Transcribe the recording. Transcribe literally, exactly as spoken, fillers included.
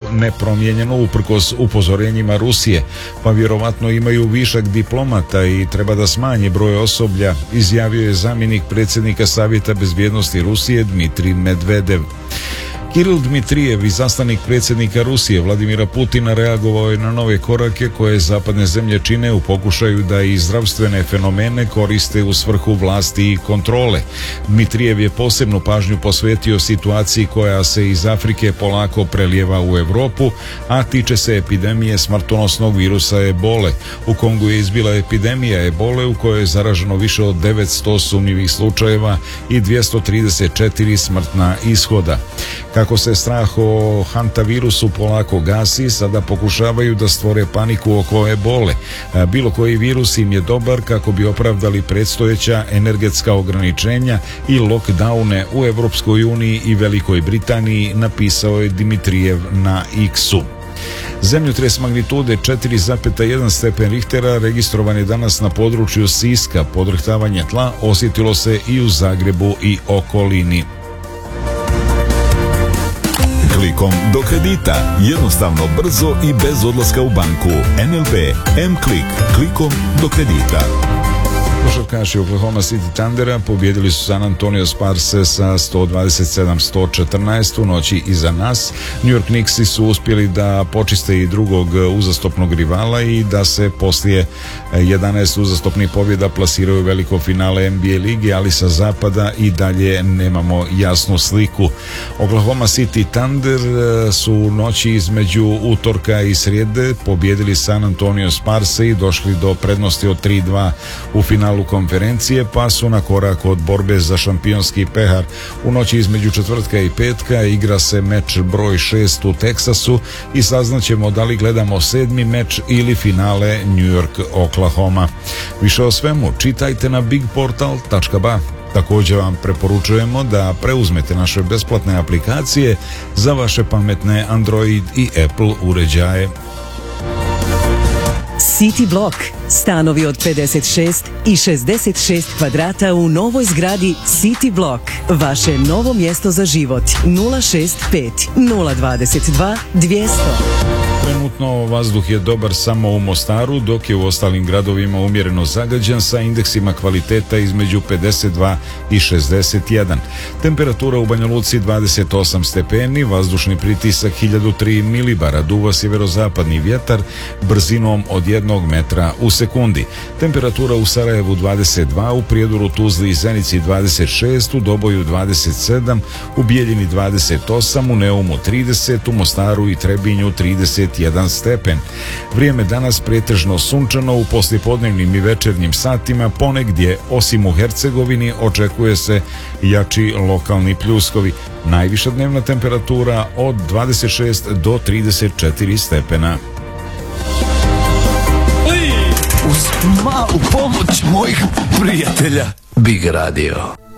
nepromijenjeno uprkos upozorenjima Rusije, pa vjerovatno imaju višak diplomata i treba da smanji broj osoblja, izjavio je zamjenik predsjednika Savjeta bezbjednosti Rusije Dmitrij Medvedev. Kiril Dmitrijev, izaslanik predsjednika Rusije Vladimira Putina, reagovao je na nove korake koje zapadne zemlje čine u pokušaju da i zdravstvene fenomene koriste u svrhu vlasti i kontrole. Dmitrijev je posebnu pažnju posvetio situaciji koja se iz Afrike polako prelijeva u Europu, a tiče se epidemije smrtonosnog virusa ebole. U Kongu je izbila epidemija ebole u kojoj je zaraženo više od devetsto sumnjivih slučajeva i dvjesto trideset četiri smrtna ishoda. Kako se strah o hantavirusu polako gasi, sada pokušavaju da stvore paniku oko ebole. Bilo koji virus im je dobar kako bi opravdali predstojeća energetska ograničenja i lockdowne u Evropskoj uniji i Velikoj Britaniji, napisao je Dmitrijev na X-u. Zemljotres magnitude četiri zarez jedan stepen Richtera registrovan je danas na području Siska. Podrhtavanje tla osjetilo se i u Zagrebu i okolini. Klikom do kredita. Jednostavno, brzo i bez odlaska u banku. N L B M-Klik. Klikom do kredita. Košarkaši Oklahoma City Thundera pobjedili su San Antonio Sparse sa sto dvadeset sedam sto četrnaest u noći iza nas. New York Knicksi su uspjeli da počiste i drugog uzastopnog rivala i da se poslije jedanaest uzastopnih pobjeda plasiraju u veliko finale N B A lige, ali sa zapada i dalje nemamo jasnu sliku. Oklahoma City Thunder su u noći između utorka i srijede pobjedili San Antonio Sparse i došli do prednosti od tri dva u finalu konferencije, pa su na korak od borbe za šampionski pehar. U noći između četvrtka i petka igra se meč broj šest u Teksasu i saznaćemo da li gledamo sedmi meč ili finale New York Oklahoma. Više o svemu čitajte na big portal tačka b a. Također vam preporučujemo da preuzmete naše besplatne aplikacije za vaše pametne Android i Apple uređaje. City Block. Stanovi od pedeset šest i šezdeset šest kvadrata u novoj zgradi City Block. Vaše novo mjesto za život. nula šest pet nula dvadeset dva dvjesto. Trenutno vazduh je dobar samo u Mostaru, dok je u ostalim gradovima umjereno zagađen sa indeksima kvaliteta između pedeset dva i šezdeset jedan. Temperatura u Banja Luci dvadeset osam stepeni, vazdušni pritisak hiljadu tri milibara, duva sjeverozapadni vjetar brzinom od jednog metra u sekundi. Temperatura u Sarajevu dvadeset dva, u Prijedoru, Tuzli i Zenici dvadeset šest, u Doboju dvadeset sedam, u Bijeljini dvadeset osam, u Neumu trideset, u Mostaru i Trebinju trideset jedan stepen. Vrijeme danas pretežno sunčano, u poslijepodnevnim i večernjim satima ponegdje, osim u Hercegovini, očekuje se jači lokalni pljuskovi. Najviša dnevna temperatura od dvadeset šest do trideset četiri stepena. Uz malu pomoć mojih prijatelja Big Radio.